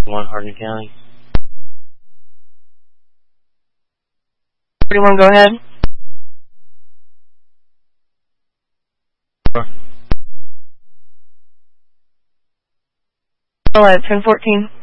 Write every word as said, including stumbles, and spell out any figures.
One Hardin County. forty-one, go ahead. Sure. Oh, at ten fourteen.